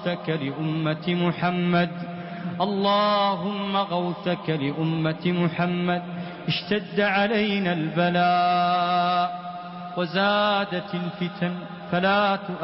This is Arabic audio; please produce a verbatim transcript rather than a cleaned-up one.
غوثك لأمة محمد اللهم غوثك لأمة محمد. اشتد علينا البلاء وزادت الفتن فلا تؤمن